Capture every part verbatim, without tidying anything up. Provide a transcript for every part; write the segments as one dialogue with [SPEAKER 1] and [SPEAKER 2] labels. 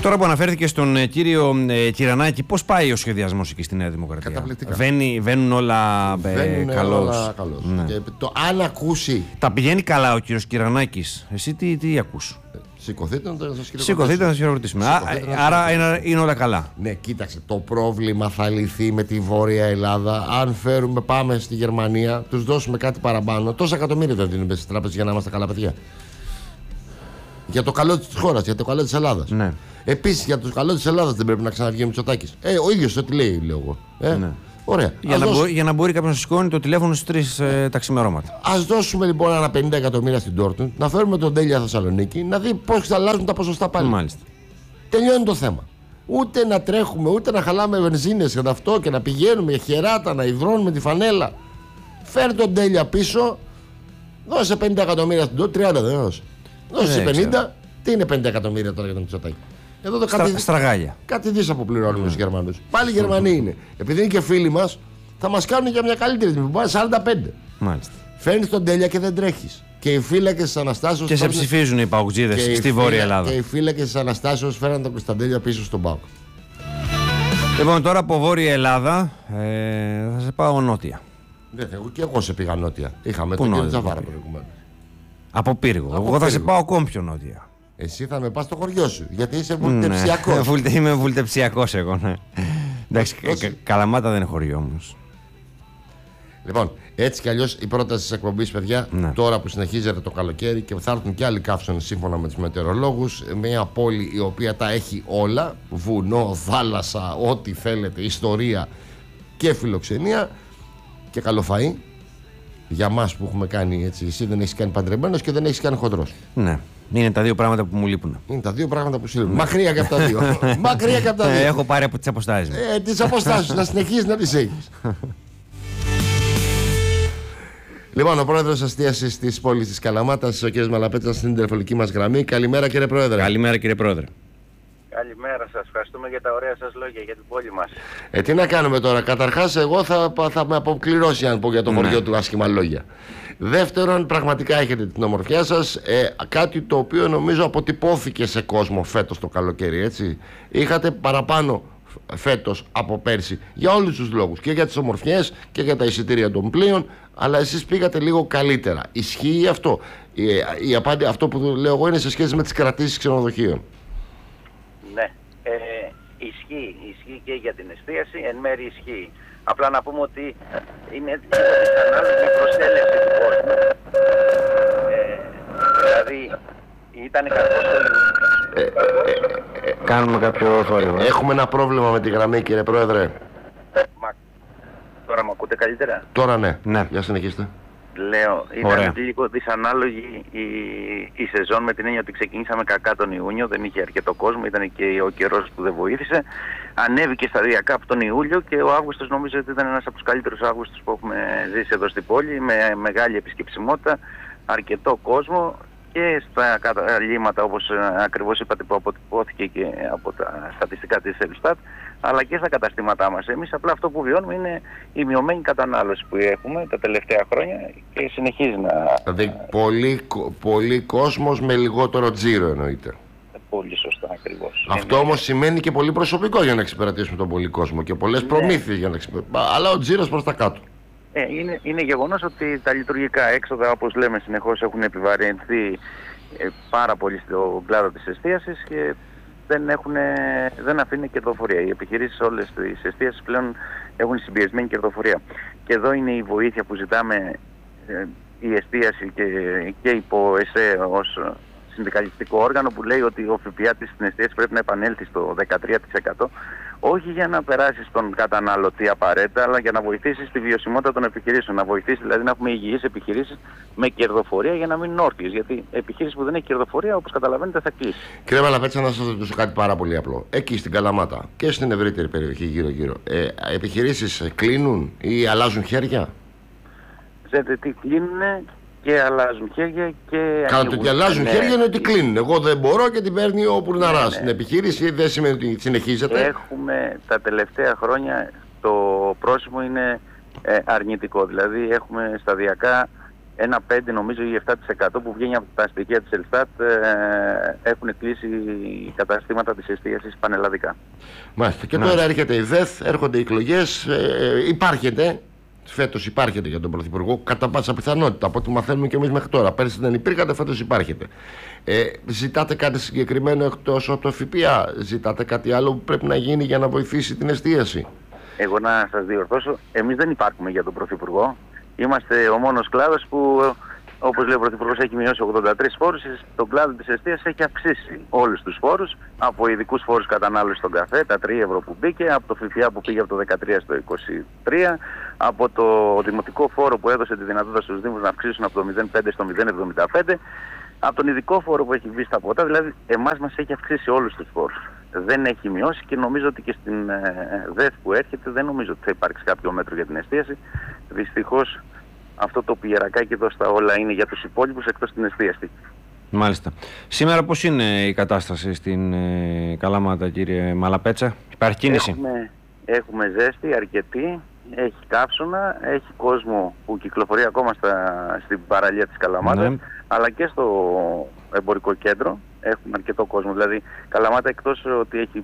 [SPEAKER 1] Τώρα που αναφέρθηκε στον ε, κύριο ε, Κυρανάκη, πώς πάει ο σχεδιασμός εκεί στη Νέα Δημοκρατία?
[SPEAKER 2] Καταπληκτικά.
[SPEAKER 1] Βαίνει, βαίνουν όλα ε,
[SPEAKER 2] Βαίνουν
[SPEAKER 1] καλώς.
[SPEAKER 2] όλα καλώς.
[SPEAKER 1] Ναι.
[SPEAKER 2] Και το, αν ακούσει.
[SPEAKER 1] Τα πηγαίνει καλά ο κύριος Κυρανάκης. Εσύ τι, τι ακούς?
[SPEAKER 2] Σηκωθείτε να σας χειροκροτήσουμε.
[SPEAKER 1] Σηκωθείτε να σας χειροκροτήσουμε. Άρα είναι, είναι όλα καλά.
[SPEAKER 2] Ναι, κοίταξε. Το πρόβλημα θα λυθεί με τη Βόρεια Ελλάδα. Αν φέρουμε, πάμε στη Γερμανία, τους δώσουμε κάτι παραπάνω. Τόσα εκατομμύρια δεν δίνουμε στις τράπεζες για να είμαστε καλά παιδιά. Για το καλό της χώρας, για το καλό της Ελλάδας.
[SPEAKER 1] Ναι.
[SPEAKER 2] Επίσης, για το καλό της Ελλάδας δεν πρέπει να ξαναβγεί ο Μητσοτάκης. Ε, ο ίδιος ό,τι λέει, λέω εγώ. Ε?
[SPEAKER 1] Ναι.
[SPEAKER 2] Ωραία.
[SPEAKER 1] Για να, δώσ... μπορεί, για να μπορεί κάποιος να σηκώνει το τηλέφωνο στις τρεις ε, τα ξημερώματα.
[SPEAKER 2] Ας δώσουμε λοιπόν ένα πενήντα εκατομμύρια στην Dortmund, να φέρουμε τον Τέλεια Θεσσαλονίκη, να δει πώς θα αλλάζουν τα ποσοστά πάλι.
[SPEAKER 1] Μάλιστα.
[SPEAKER 2] Τελειώνει το θέμα. Ούτε να τρέχουμε, ούτε να χαλάμε βενζίνες για αυτό και να πηγαίνουμε για χεράτα, να υδρώνουμε τη φανέλα. Φέρ τον Τέλεια πίσω, δώσε πενήντα εκατομμύρια στην Dortmund, τριάντα δεν δώσε. Δώσε πενήντα, τι είναι πενήντα εκατομμύρια τώρα για τον Μητσοτάκη? Εδώ το
[SPEAKER 1] Στρα,
[SPEAKER 2] κάτι,
[SPEAKER 1] στραγάλια.
[SPEAKER 2] Κάτι δις αποπληρώνουμε στους Γερμανούς. Πάλι Γερμανοί είναι. Επειδή είναι και φίλοι μας, θα μας κάνουν για μια καλύτερη τιμή. Πάνε σαράντα πέντε.
[SPEAKER 1] Μάλιστα.
[SPEAKER 2] Φέρνεις τον Τέλεια και δεν τρέχεις. Και οι φύλακες της Αναστάσεως.
[SPEAKER 1] Και σε ψηφίζουν οι παουτζίδες στη φύλα... Βόρεια Ελλάδα.
[SPEAKER 2] Και οι φύλακες της Αναστάσεως φέραν τον Κωνσταντέλια πίσω στον ΠΑΟΚ.
[SPEAKER 1] Λοιπόν, τώρα από Βόρεια Ελλάδα ε, θα σε πάω νότια.
[SPEAKER 2] Δεν, εγώ και εγώ σε πήγα νότια. Είχαμε τον κύριο Τζαβάρα προηγουμένως.
[SPEAKER 1] Από Πύργο. Εγώ θα πύργο. σε πάω ακόμη πιο νότια.
[SPEAKER 2] Εσύ θα με πας στο χωριό σου, γιατί είσαι βουλτεψιακός.
[SPEAKER 1] Ναι. Είμαι βουλτεψιακός εγώ, ναι. Εντάξει, κα, Καλαμάτα δεν είναι χωριό όμως.
[SPEAKER 2] Λοιπόν, έτσι κι αλλιώς η πρόταση της εκπομπής, παιδιά, ναι. τώρα που συνεχίζεται το καλοκαίρι και θα έρθουν και άλλοι καύσονες σύμφωνα με τους μετεωρολόγους, μια πόλη η οποία τα έχει όλα, βουνό, θάλασσα, ό,τι θέλετε, ιστορία και φιλοξενία και καλό φαΐ. Για μας που έχουμε κάνει έτσι, εσύ δεν έχεις κάνει παντρεμένος και δεν έχεις κάνει χοντρός.
[SPEAKER 1] Ναι. Είναι τα δύο πράγματα που μου λείπουν.
[SPEAKER 2] Είναι τα δύο πράγματα που σου λείπουν. Μακριά και από τα δύο. Μακριά και από τα δύο.
[SPEAKER 1] Έχω πάρει από τις αποστάσεις μου.
[SPEAKER 2] Ε, τις αποστάσεις, να συνεχίσεις να τις έχεις. Λοιπόν, ο πρόεδρος αστίασης της πόλης της Καλαμάτας, ο κ. Μαλαπέτσας, στην τηλεφωνική μας γραμμή. Καλημέρα, κύριε Πρόεδρε.
[SPEAKER 1] Καλημέρα, κύριε Πρόεδρε.
[SPEAKER 3] Καλημέρα σας. Ευχαριστούμε για τα ωραία σας λόγια για την πόλη μας.
[SPEAKER 2] Ε, τι να κάνουμε τώρα. Καταρχάς, εγώ θα, θα με αποκληρώσει αν πω για το χωριό ναι. του άσχημα λόγια. Δεύτερον, πραγματικά έχετε την ομορφιά σας. Ε, κάτι το οποίο νομίζω αποτυπώθηκε σε κόσμο φέτος το καλοκαίρι, έτσι. Είχατε παραπάνω φέτος από πέρσι για όλους τους λόγους. Και για τις ομορφιές και για τα εισιτήρια των πλοίων. Αλλά εσείς πήγατε λίγο καλύτερα. Ισχύει αυτό? Η, η απάντη, αυτό που λέω εγώ είναι σε σχέση με τις κρατήσεις ξενοδοχείων.
[SPEAKER 3] Ναι. Ε, ισχύει. Ισχύει και για την εστίαση. Εν μέρει ισχύει. Απλά να πούμε ότι είναι ανάλογη η προσέλευση του κόσμου. Ε, δηλαδή, ήταν κακό στο
[SPEAKER 2] ε, ε, ε,
[SPEAKER 1] Κάνουμε κάποιο θόρυβο.
[SPEAKER 2] Έχουμε ένα πρόβλημα με τη γραμμή, κύριε Πρόεδρε.
[SPEAKER 3] Μα, τώρα μου ακούτε καλύτερα?
[SPEAKER 2] Τώρα ναι.
[SPEAKER 1] Ναι.
[SPEAKER 2] Για συνεχίστε.
[SPEAKER 3] Λέω, ήταν
[SPEAKER 1] Ωραία.
[SPEAKER 3] λίγο δυσανάλογη η, η σεζόν με την έννοια ότι ξεκινήσαμε κακά τον Ιούνιο, δεν είχε αρκετό κόσμο, ήταν και ο καιρός που δεν βοήθησε. Ανέβηκε σταδιακά από τον Ιούλιο και ο Αύγουστος νομίζω ότι ήταν ένας από τους καλύτερους Αύγουστους που έχουμε ζήσει εδώ στην πόλη, με μεγάλη επισκεψιμότητα, αρκετό κόσμο και στα καταλήμματα όπως ακριβώς είπατε που αποτυπώθηκε και από τα στατιστικά της Ελστάτ, αλλά και στα καταστήματά μας. Εμείς απλά αυτό που βιώνουμε είναι η μειωμένη κατανάλωση που έχουμε τα τελευταία χρόνια και συνεχίζει να...
[SPEAKER 2] Δηλαδή πολύ, πολύ κόσμος με λιγότερο τζίρο εννοείται.
[SPEAKER 3] Πολύ σωστά ακριβώς.
[SPEAKER 2] Αυτό είναι... όμως σημαίνει και πολύ προσωπικό για να εξυπηρετήσουμε τον πολύ κόσμο και πολλές ναι. προμήθειες για να εξυπηρετήσουμε. Αλλά ο τζίρος προς τα κάτω.
[SPEAKER 3] Ε, είναι, είναι γεγονός ότι τα λειτουργικά έξοδα, όπως λέμε συνεχώς, έχουν επιβαρυνθεί ε, πάρα πολύ στον κλάδο της εστίασης και δεν, έχουν, δεν αφήνουν κερδοφορία. Οι επιχειρήσεις όλες της εστίασης πλέον έχουν συμπιεσμένη κερδοφορία. Και εδώ είναι η βοήθεια που ζητάμε, ε, η εστίαση και, και υπό ΕΣΕ ως συνδικαλιστικό όργανο, που λέει ότι ο ΦΠΑ της στην εστίαση πρέπει να επανέλθει στο δεκατρία τοις εκατό, όχι για να περάσει στον καταναλωτή απαραίτητα, αλλά για να βοηθήσει στη βιωσιμότητα των επιχειρήσεων. Να βοηθήσει δηλαδή να έχουμε υγιείς επιχειρήσεις με κερδοφορία για να μην είναι όρθιες. Γιατί επιχείρηση που δεν έχει κερδοφορία, όπως καταλαβαίνετε, θα κλείσει.
[SPEAKER 2] Κύριε Μαλαπέτσα, να σας ρωτήσω κάτι πάρα πολύ απλό. Εκεί στην Καλαμάτα και στην ευρύτερη περιοχή γύρω-γύρω, ε, επιχειρήσεις κλείνουν ή αλλάζουν χέρια?
[SPEAKER 3] Ξέρετε τι, κλείνουν και αλλάζουν χέρια και...
[SPEAKER 2] Κάτω και αλλάζουν ναι. χέρια είναι ότι κλείνουν. Εγώ δεν μπορώ και την παίρνει ο Πουρναράς. Ναι, ναι. Στην επιχείρηση δεν σημαίνει ότι συνεχίζεται.
[SPEAKER 3] Έχουμε τα τελευταία χρόνια το πρόσημο είναι ε, αρνητικό. Δηλαδή έχουμε σταδιακά ένα πέντε νομίζω ή επτά τοις εκατό που βγαίνει από τα στοιχεία της Ελστάτ ε, έχουν κλείσει καταστήματα της εστίασης πανελλαδικά.
[SPEAKER 2] Μάλιστα. Και τώρα έρχεται η ΔΕΘ, έρχονται οι εκλογές, ε, υπάρχετε, φέτος υπάρχετε για τον Πρωθυπουργό, κατά πάσα πιθανότητα, από ό,τι μαθαίνουμε και εμείς μέχρι τώρα. Πέρσι δεν υπήρχατε, φέτος υπάρχετε. Ε, ζητάτε κάτι συγκεκριμένο εκτός από το ΦΠΑ, ζητάτε κάτι άλλο που πρέπει να γίνει για να βοηθήσει την εστίαση?
[SPEAKER 3] Εγώ να σας διορθώσω, εμείς δεν υπάρχουμε για τον Πρωθυπουργό. Είμαστε ο μόνος κλάδος που, όπως λέει ο Πρωθυπουργός, έχει μειώσει ογδόντα τρεις φόρους. Στον κλάδο της εστίασης έχει αυξήσει όλους τους φόρους, από ειδικούς φόρους κατανάλωσης στον καφέ, τα τρία ευρώ που μπήκε, από το ΦΠΑ που πήγε από το δεκατρία στο είκοσι τρία, από το δημοτικό φόρο που έδωσε τη δυνατότητα στους Δήμους να αυξήσουν από το μηδέν κόμμα πέντε στο μηδέν κόμμα εβδομήντα πέντε, από τον ειδικό φόρο που έχει μπει στα ποτά, δηλαδή εμάς μας έχει αυξήσει όλους τους φόρους. Δεν έχει μειώσει και νομίζω ότι και στην ε, ΔΕΘ που έρχεται δεν νομίζω ότι θα υπάρξει κάποιο μέτρο για την εστίαση. Δυστυχώς αυτό το πιερακάκι εδώ στα όλα είναι για τους υπόλοιπους εκτός την εστίαση.
[SPEAKER 1] Μάλιστα. Σήμερα πώς είναι η κατάσταση στην ε, Καλαμάτα, κύριε Μαλαπέτσα? Υπάρχει κίνηση?
[SPEAKER 3] Έχουμε, έχουμε ζέστη αρκετή, έχει καύσωνα, έχει κόσμο που κυκλοφορεί ακόμα στα, στην παραλία της Καλαμάτας, ναι, αλλά και στο εμπορικό κέντρο έχουμε αρκετό κόσμο. Δηλαδή Καλαμάτα, εκτός ότι έχει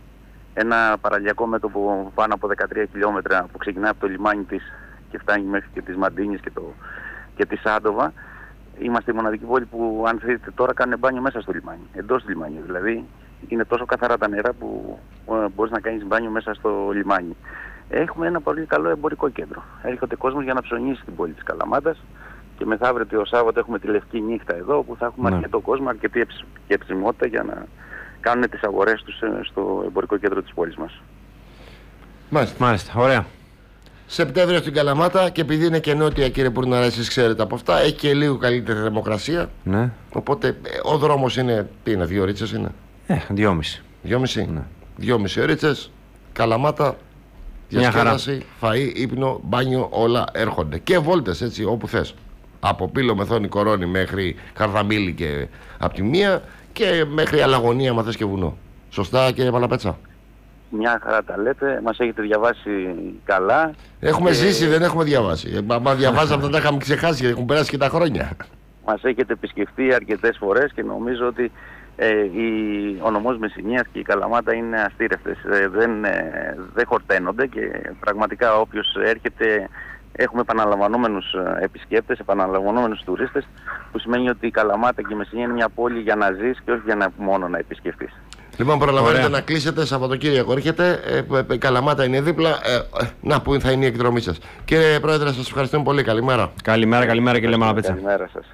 [SPEAKER 3] ένα παραλιακό μέτωπο πάνω από δεκατρία χιλιόμετρα που ξεκινάει από το λιμάνι της και φτάνει μέχρι και τις Μαντίνες και, το, και τη Σάντοβα, είμαστε η μοναδική πόλη που, αν θέλετε, τώρα κάνουν μπάνιο μέσα στο λιμάνι, εντός του λιμάνιου. Δηλαδή είναι τόσο καθαρά τα νερά που ε, μπορείς να κάνεις μπάνιο μέσα στο λιμάνι. Έχουμε ένα πολύ καλό εμπορικό κέντρο. Έρχονται κόσμος για να ψωνίσει την πόλη της Καλαμάτας και μεθαύριο το Σάββατο έχουμε τη Λευκή Νύχτα εδώ, που θα έχουμε, ναι, αρκετό κόσμο, αρκετή εψιμότητα για να κάνουν τις αγορές τους στο εμπορικό κέντρο της πόλης μας.
[SPEAKER 2] Μάλιστα.
[SPEAKER 1] Μάλιστα, ωραία.
[SPEAKER 2] Σεπτέμβριο στην Καλαμάτα, και επειδή είναι και νότια, κύριε Πουρναρά, εσείς ξέρετε από αυτά, έχει και λίγο καλύτερη θερμοκρασία.
[SPEAKER 1] Ναι.
[SPEAKER 2] Οπότε ο δρόμος είναι, τι είναι, δύο ωρίτσες είναι?
[SPEAKER 1] Ε, δυόμιση.
[SPEAKER 2] Δυόμιση.
[SPEAKER 1] Ναι.
[SPEAKER 2] Δυόμιση ωρίτσες, Καλαμάτα, διασκέδαση, φαΐ, ύπνο, μπάνιο, όλα έρχονται. Και βόλτες, έτσι, όπου θες. Από Πύλο, Μεθόνη, Κορώνη μέχρι Καρδαμήλη και από τη μία, και μέχρι Αλλαγωνία, άμα θες, και βουνό. Σωστά, κύριε Μαλαπέτσα?
[SPEAKER 3] Μια χαρά τα λέτε, μας έχετε διαβάσει καλά.
[SPEAKER 2] Έχουμε
[SPEAKER 3] και...
[SPEAKER 2] ζήσει, δεν έχουμε διαβάσει. Μα διαβάζαμε, δεν τα είχαμε ξεχάσει, γιατί έχουν περάσει και τα χρόνια.
[SPEAKER 3] Μας έχετε επισκεφτεί αρκετές φορές και νομίζω ότι ε, η, ο νομός Μεσσηνίας και η Καλαμάτα είναι αστήρευτες. Ε, δεν, ε, δεν χορταίνονται και πραγματικά όποιος έρχεται, έχουμε επαναλαμβανόμενους επισκέπτες, επαναλαμβανόμενους τουρίστες, που σημαίνει ότι η Καλαμάτα και η Μεσσηνία είναι μια πόλη για να ζεις και όχι για να, μόνο να επισκεφτείς.
[SPEAKER 2] Λοιπόν, προλαβαίνετε να κλείσετε, Σαββατοκύριακο έρχεται, ε, Καλαμάτα είναι δίπλα, ε, ε, να που θα είναι η εκδρομή σας. Κύριε Πρόεδρε, σας ευχαριστούμε πολύ, καλημέρα.
[SPEAKER 1] Καλημέρα, καλημέρα κύριε Μαλαπέτσα.
[SPEAKER 3] Καλημέρα σας.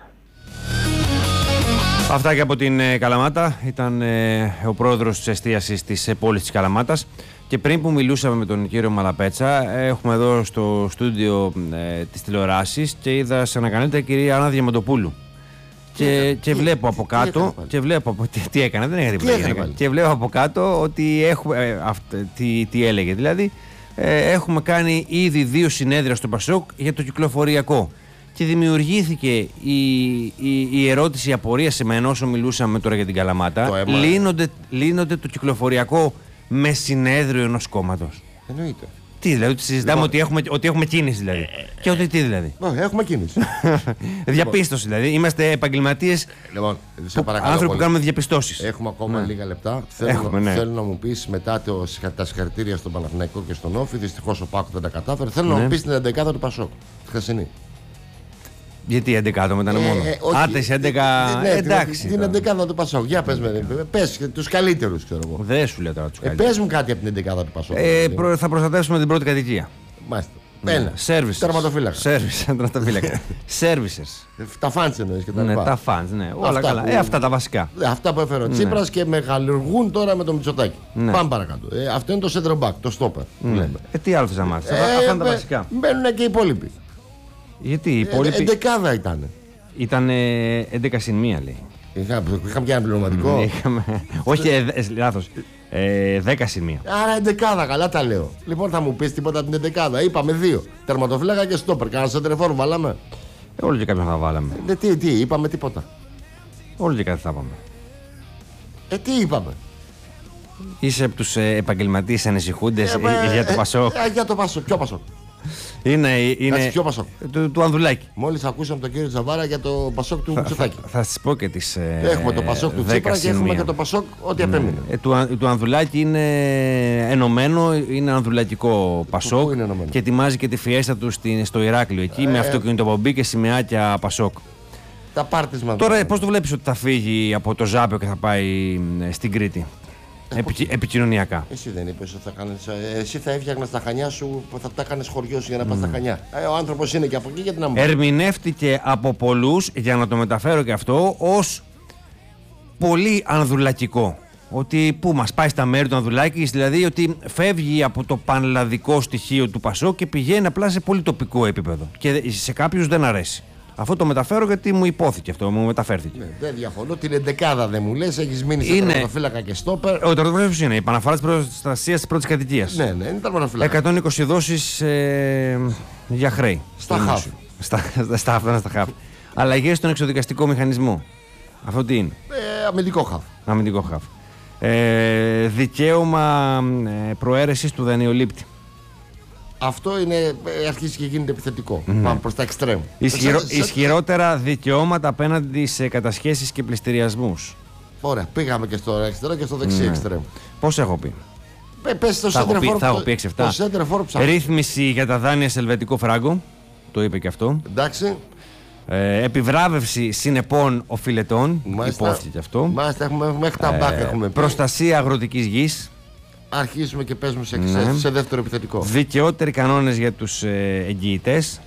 [SPEAKER 1] Αυτά και από την ε, Καλαμάτα, ήταν ε, ο πρόεδρος της εστίασης της ε, πόλης της Καλαμάτας. Και πριν που μιλούσαμε με τον κύριο Μαλαπέτσα, έχουμε εδώ στο στούντιο ε, της τηλεοράσης και είδα σε ανακανέτα η κυρία Άννα Διαμαντοπούλου. Και, και βλέπω από κάτω, και βλέπω από, τι, τι έκανε, δεν έκανε τίποτα. Και βλέπω από κάτω ότι έχουμε, ε, αυ, τι, τι έλεγε, δηλαδή ε, έχουμε κάνει ήδη δύο συνέδρια στο Πασόκ για το κυκλοφοριακό. Και δημιουργήθηκε η, η, η ερώτηση, η απορία σε μένα όσο μιλούσαμε τώρα για την Καλαμάτα. Το λύνονται, λύνονται το κυκλοφοριακό με συνέδριο ενός κόμματος?
[SPEAKER 2] Εννοείται.
[SPEAKER 1] Τι δηλαδή, ότι συζητάμε λοιπόν, ότι, έχουμε, ότι έχουμε κίνηση δηλαδή. Ε, και ότι τι δηλαδή.
[SPEAKER 2] Ε, έχουμε κίνηση.
[SPEAKER 1] Διαπίστωση δηλαδή. Είμαστε επαγγελματίες.
[SPEAKER 2] Λοιπόν,
[SPEAKER 1] άνθρωποι που κάνουμε διαπιστώσεις.
[SPEAKER 2] Έχουμε ακόμα ναι. λίγα λεπτά. Θέλω,
[SPEAKER 1] έχουμε, ναι.
[SPEAKER 2] θέλω να μου πεις μετά το, τα συγχαρητήρια στον Παναθηναϊκό και στον Όφη. Δυστυχώς ο Πάκο δεν τα κατάφερε. Θέλω ναι. να μου πεις την έντεκα του Πασόκ. Τη χθεσινή.
[SPEAKER 1] Γιατί έντεκα άτομα ήταν ε, μόνο. Ε, Άντε σε έντεκα. Ναι, εντάξει.
[SPEAKER 2] Την έντεκα του Πασόκ. Για πες με. Πες τους καλύτερους, ξέρω εγώ.
[SPEAKER 1] Δεν σου λέω τώρα τους καλύτερους.
[SPEAKER 2] Πες μου κάτι από την έντεκα του Πασόκ.
[SPEAKER 1] Ε, προ, θα προστατεύσουμε την πρώτη κατοικία.
[SPEAKER 2] Μάλιστα.
[SPEAKER 1] Ένα. Services.
[SPEAKER 2] Τερματοφύλακα.
[SPEAKER 1] Services.
[SPEAKER 2] Τα φαντς εννοείς και τα
[SPEAKER 1] λοιπά.
[SPEAKER 2] Ναι,
[SPEAKER 1] τα φαντς, ναι. Όλα καλά. Ε, αυτά τα βασικά.
[SPEAKER 2] Αυτά που έφερε ο Τσίπρας και μεγαλουργούν τώρα με το Μητσοτάκη. Πάμε παρακάτω. Αυτό είναι το center back, το stopper.
[SPEAKER 1] Ε, τι άλλο θες να μάθεις. Αυτά είναι τα βασικά.
[SPEAKER 2] Μπαίνουν και οι υπόλοιποι.
[SPEAKER 1] Γιατί οι υπόλοιποι.
[SPEAKER 2] Εντεκάδα ήταν.
[SPEAKER 1] Ήταν έντεκα συν μία, λέει.
[SPEAKER 2] Είχαμε και ένα πληρωματικό.
[SPEAKER 1] Όχι, λάθος. δέκα συν μία.
[SPEAKER 2] Άρα εντεκάδα, καλά τα λέω. Λοιπόν, θα μου πεις τίποτα από την εντεκάδα. Είπαμε δύο. Τερματοφύλακα και στόπερ. Κάνα σεντερφόρ βάλαμε.
[SPEAKER 1] Όλο και κάποιον θα βάλαμε.
[SPEAKER 2] Ε, τι, τι, είπαμε τίποτα.
[SPEAKER 1] Όλο και κάτι θα πάμε.
[SPEAKER 2] Ε, τι είπαμε.
[SPEAKER 1] Είσαι από τους επαγγελματίες ανησυχούντες για το Πασόκ.
[SPEAKER 2] Για το Πασόκ. Ποιο Πασόκ.
[SPEAKER 1] Είναι, είναι...
[SPEAKER 2] Κάτσε, ποιο Πασόκ?
[SPEAKER 1] Του, του Ανδουλάκη.
[SPEAKER 2] Μόλις ακούσαμε τον κύριο Τζαβάρα για το Πασόκ του Μητσοτάκη.
[SPEAKER 1] Θα, θα σας πω και τις ε,
[SPEAKER 2] έχουμε το Πασόκ του Τσίπρα και έχουμε και το Πασόκ ό,τι απέμεινε.
[SPEAKER 1] Ε, του, του Ανδουλάκη είναι ενωμένο, είναι ανδουλακικό Πασόκ
[SPEAKER 2] είναι ενωμένο?
[SPEAKER 1] Και ετοιμάζει και τη φιέστα του στην, στο Ηράκλειο εκεί, ε, με αυτοκινητοπομπή και σημαίακια Πασόκ.
[SPEAKER 2] Τα πάρτισμα.
[SPEAKER 1] Τώρα πώς το βλέπεις ότι θα φύγει από το Ζάπιο και θα πάει στην Κρήτη? Επι, επικοινωνιακά.
[SPEAKER 2] Εσύ δεν είπες ότι θα κάνεις, εσύ θα έφτιαχνες τα Χανιά σου, θα τα έκανες χωριό σου για να πας mm. στα Χανιά. Ε, ο άνθρωπος είναι και από εκεί, γιατί να μην.
[SPEAKER 1] Ερμηνεύτηκε από πολλούς, για να το μεταφέρω και αυτό, ως πολύ ανδουλακικό. Ότι που μας πάει στα μέρη του Ανδουλάκης, δηλαδή ότι φεύγει από το πανελλαδικό στοιχείο του Πασόκ και πηγαίνει απλά σε πολύ τοπικό επίπεδο. Και σε κάποιους δεν αρέσει. Αυτό το μεταφέρω γιατί μου υπόθηκε αυτό, μου μεταφέρθηκε.
[SPEAKER 2] Ναι, δεν διαφωνώ. Την εντεκάδα δεν μου λες, έχεις μείνει σε τερματοφύλακα και στόπερ.
[SPEAKER 1] Ο τερματοφύλακας είναι η επαναφορά της προστασίας της πρώτης κατοικίας.
[SPEAKER 2] Ναι, ναι, είναι τερματοφύλακα.
[SPEAKER 1] εκατόν είκοσι δόσεις ε, για χρέη.
[SPEAKER 2] Στα χαφ.
[SPEAKER 1] Στα, στα, αυτά στα χαφ. Αλλαγές στον εξοδικαστικό μηχανισμό. Αυτό τι είναι?
[SPEAKER 2] Ε, αμυντικό χαφ.
[SPEAKER 1] Αμυντικό χαφ. Ε, δικαίωμα ε, προαίρεσης του δανειολήπτη.
[SPEAKER 2] Αυτό είναι, αρχίζει και γίνεται επιθετικό. Mm. Πάμε προς τα εξτρέμ.
[SPEAKER 1] Ισχυρο, ισχυρότερα δικαιώματα απέναντι σε κατασχέσεις και πληστηριασμούς.
[SPEAKER 2] Ωραία, πήγαμε και στο αριστερό και στο δεξί εξτρέμ.
[SPEAKER 1] Πώς έχω πει?
[SPEAKER 2] Ε, πες στο
[SPEAKER 1] θα, έχω πει, θα έχω πει έξι επτά. Ρύθμιση για τα δάνεια σε ελβετικό φράγκο. Το είπε και αυτό.
[SPEAKER 2] Εντάξει.
[SPEAKER 1] Ε, επιβράβευση συνεπών οφειλετών. Υπόθηκε και αυτό.
[SPEAKER 2] Μάλιστα, έχουμε μέχρι τα μπάκα. Ε, έχουμε
[SPEAKER 1] προστασία αγροτικής γης.
[SPEAKER 2] Αρχίζουμε και παίζουμε σε, ναι. σε δεύτερο επιθετικό.
[SPEAKER 1] Δικαιότεροι κανόνες για τους ε, εγγυητές.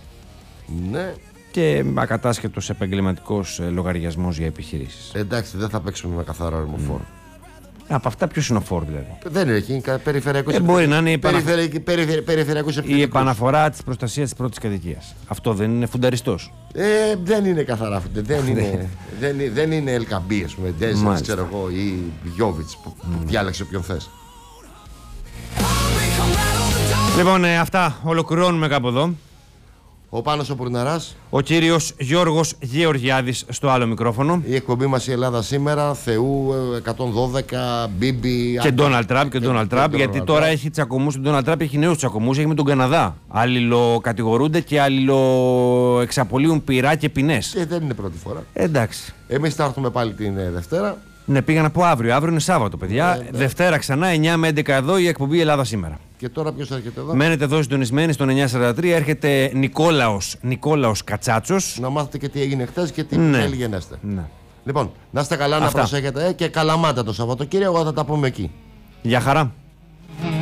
[SPEAKER 2] Ναι.
[SPEAKER 1] Και ακατάσχετος επαγγελματικός ε, λογαριασμός για επιχειρήσεις.
[SPEAKER 2] Εντάξει, δεν θα παίξουμε με καθαρό ορμοφόρο.
[SPEAKER 1] Mm. Από αυτά ποιος είναι ο φόρ δηλαδή?
[SPEAKER 2] Δεν είναι εκεί, είναι περιφερειακός.
[SPEAKER 1] Ε, μπορεί να είναι η,
[SPEAKER 2] περιφερειακή, περιφερε, περιφερειακός
[SPEAKER 1] η επαναφορά της προστασίας της πρώτης κατοικίας. Αυτό δεν είναι φουνταριστός?
[SPEAKER 2] Ε, δεν είναι καθαρά φουνταριστός. δεν, είναι, δεν, δεν είναι Ελκαμπή, ας πούμε, Ντέζερ, ξέρω εγώ, ή Γιώβιτς που, που mm. διάλεξε όποιον θες.
[SPEAKER 1] Λοιπόν, ε, αυτά ολοκληρώνουμε κάπου εδώ.
[SPEAKER 2] Ο Πάνος ο Πουρναράς.
[SPEAKER 1] Ο κύριος Γιώργος Γεωργιάδης στο άλλο μικρόφωνο.
[SPEAKER 2] Η εκπομπή μας η Ελλάδα σήμερα, Θεού εκατόν δώδεκα, Μπίμπι.
[SPEAKER 1] Και Ντόναλντ Τραμπ και Ντόναλντ Τραμπ. Γιατί Donald τώρα Trump. Έχει τσακωμούς. Ο Ντόναλντ Τραμπ έχει νέους τσακωμούς. Έχει με τον Καναδά. Αλληλοκατηγορούνται και αλληλοεξαπολύουν πυρά και ποινές.
[SPEAKER 2] Και δεν είναι πρώτη φορά.
[SPEAKER 1] Ε, εντάξει.
[SPEAKER 2] Εμείς θα έρθουμε πάλι την Δευτέρα.
[SPEAKER 1] Ναι, πήγα να πω αύριο. Αύριο είναι Σάββατο, παιδιά. Ναι, ναι. Δευτέρα ξανά, εννιά με έντεκα εδώ η εκπομπή Ελλάδα σήμερα.
[SPEAKER 2] Και τώρα ποιος έρχεται εδώ?
[SPEAKER 1] Μένετε εδώ συντονισμένοι στον εννιά σαράντα τρία. Έρχεται Νικόλαος, Νικόλαος Κατσάτσος.
[SPEAKER 2] Να μάθετε και τι έγινε χθες και τι
[SPEAKER 1] ναι.
[SPEAKER 2] θέλει γενέστε.
[SPEAKER 1] Ναι.
[SPEAKER 2] Λοιπόν, να είστε καλά,
[SPEAKER 1] αυτά.
[SPEAKER 2] Να προσέχετε και Καλαμάτα το Σαββατοκύριακο, θα τα πούμε εκεί.
[SPEAKER 1] Γεια χαρά.